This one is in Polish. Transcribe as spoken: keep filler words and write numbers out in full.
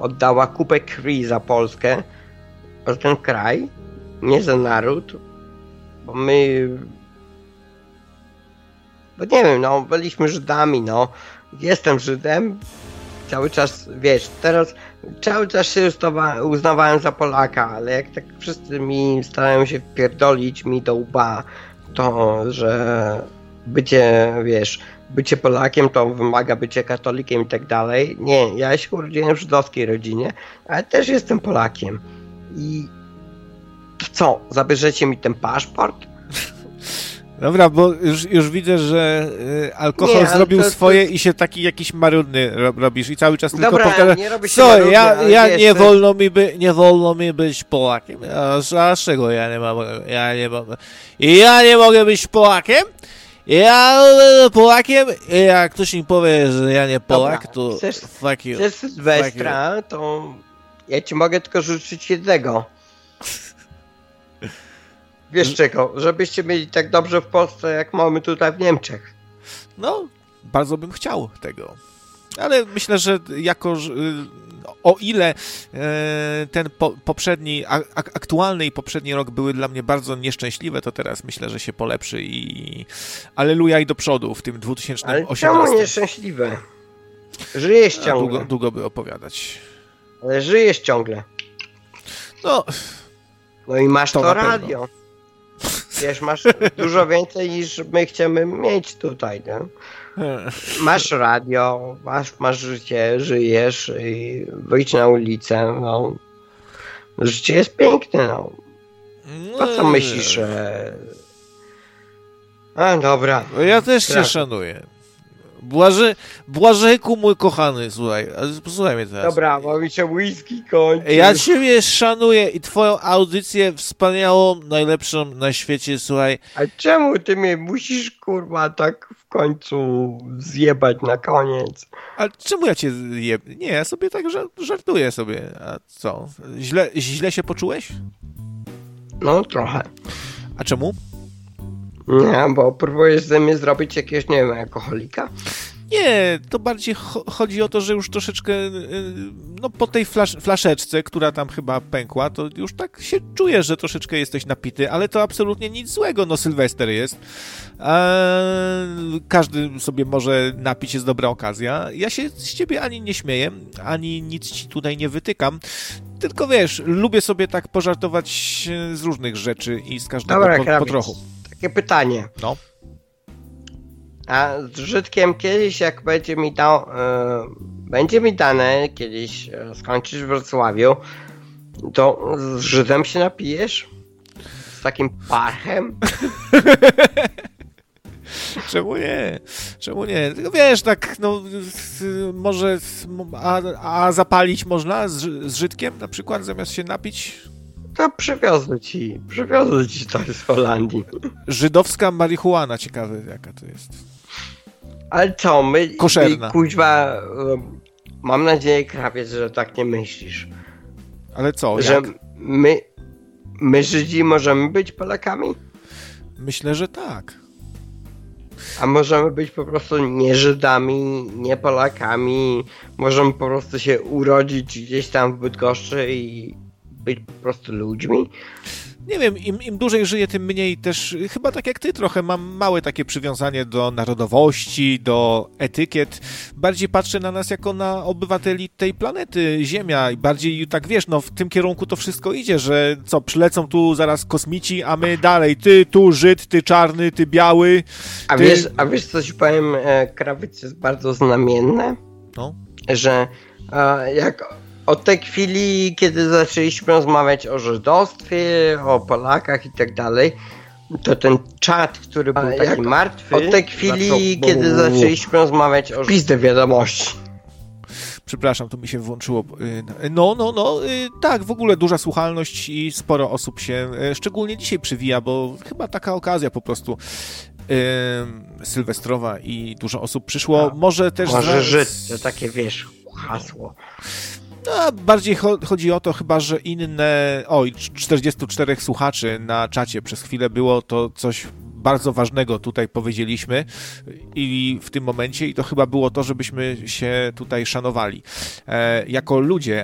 oddała kupę krwi za Polskę, za ten kraj, nie za naród, bo my, bo nie wiem, no, byliśmy Żydami, no, jestem Żydem, cały czas, wiesz, teraz cały czas się uznawałem za Polaka, ale jak tak wszyscy mi starają się wpierdolić mi do łba to, że bycie, wiesz, bycie Polakiem to wymaga bycie katolikiem i tak dalej. Nie, ja się urodziłem w żydowskiej rodzinie, ale też jestem Polakiem. I to co, zabierzecie mi ten paszport? Dobra, bo już, już widzę, że y, alkohol nie, zrobił to, swoje to... i się taki jakiś marudny robisz i cały czas tylko Dobra, pokażę. nie robię się Co, marudny, ja, ja nie, jeszcze... wolno mi by, nie wolno mi być Polakiem. A, a z czego ja nie mam, ja nie mam, ja nie mogę być Polakiem? Ja Polakiem, jak ktoś mi powie, że ja nie Polak, dobra, to chcesz, fuck you. Chcesz Sylwestra, to ja ci mogę tylko życzyć jednego. Wiesz czego? Żebyście mieli tak dobrze w Polsce, jak mamy tutaj w Niemczech. No, bardzo bym chciał tego. Ale myślę, że jako, o ile ten po, poprzedni, aktualny i poprzedni rok były dla mnie bardzo nieszczęśliwe, to teraz myślę, że się polepszy i aleluja i do przodu w tym dwa tysiące osiemnastym. Ale czemu nieszczęśliwe? Żyjesz ciągle. Długo, długo by opowiadać. Ale żyjesz ciągle. No, no i masz to, to radio. Wiesz, masz dużo więcej niż my chcemy mieć tutaj, nie? Masz radio, masz, masz życie, żyjesz i wyjdź na ulicę, no. Życie jest piękne, no. Po co myślisz, że... A, dobra. Ja też cię szanuję. Błaże, Błażejku, mój kochany, słuchaj, posłuchaj mnie teraz. Dobra, bo mi się whisky kończy. Ja ciebie szanuję i twoją audycję wspaniałą, najlepszą na świecie, słuchaj. A czemu ty mnie musisz, kurwa, tak w końcu zjebać na koniec? A czemu ja cię jeb... Nie, ja sobie tak żartuję sobie. A co? Źle, źle się poczułeś? No, trochę. A czemu? Nie, bo próbujesz ze mnie zrobić jakiegoś, nie wiem, alkoholika? Nie, to bardziej cho- chodzi o to, że już troszeczkę no po tej flasz- flaszeczce, która tam chyba pękła, to już tak się czujesz, że troszeczkę jesteś napity, ale to absolutnie nic złego, no Sylwester jest. Eee, każdy sobie może napić, jest dobra okazja. Ja się z ciebie ani nie śmieję, ani nic ci tutaj nie wytykam, tylko wiesz, lubię sobie tak pożartować z różnych rzeczy i z każdego dobra, po, po trochu. Takie pytanie. No. A z Żydkiem kiedyś, jak będzie mi dał, yy, będzie mi dane, kiedyś yy, skończysz w Wrocławiu, to z Żydem się napijesz? Z takim parchem? Czemu nie? Czemu nie? Tylko wiesz, tak, no, może, a, a zapalić można z, z Żydkiem na przykład, zamiast się napić? To przywiozę ci, przywiozę ci coś z Holandii. Żydowska marihuana, ciekawe jaka to jest. Ale co, my... Koszerna. My, kuźwa, mam nadzieję, krawiec, że tak nie myślisz. Ale co, że jak? my, my Żydzi możemy być Polakami? Myślę, że tak. A możemy być po prostu nie Żydami, nie Polakami, możemy po prostu się urodzić gdzieś tam w Bydgoszczy i być po prostu ludźmi? Nie wiem, im, im dłużej żyję, tym mniej też, chyba tak jak ty trochę, mam małe takie przywiązanie do narodowości, do etykiet. Bardziej patrzę na nas jako na obywateli tej planety Ziemia i bardziej tak, wiesz, no w tym kierunku to wszystko idzie, że co, przylecą tu zaraz kosmici, a my dalej, ty tu Żyd, ty czarny, ty biały. Ty... A wiesz, a wiesz co ci powiem, krawiec jest bardzo znamienne, no. że e, jak... Od tej chwili, kiedy zaczęliśmy rozmawiać o żydostwie, o Polakach i tak dalej, to ten czat, który był taki jak martwy... Od tej chwili, zaczął... kiedy zaczęliśmy rozmawiać o pizdę wiadomości. Przepraszam, to mi się włączyło. No, no, no, tak, w ogóle duża słuchalność i sporo osób się, szczególnie dzisiaj przywija, bo chyba taka okazja po prostu yy, sylwestrowa i dużo osób przyszło. A, może też... Może z... Żyd, to takie, wiesz, hasło. No, bardziej cho- chodzi o to chyba, że inne... Oj, czterdziestu czterech słuchaczy na czacie przez chwilę było, to coś bardzo ważnego tutaj powiedzieliśmy i w tym momencie i to chyba było to, żebyśmy się tutaj szanowali e, jako ludzie,